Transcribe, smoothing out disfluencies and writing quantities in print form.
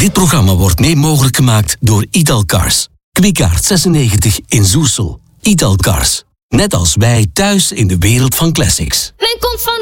Dit programma wordt mee mogelijk gemaakt door Italcars. Kwikaart 96 in Zoersel. Italcars. Net als wij thuis in de wereld van classics. Men komt van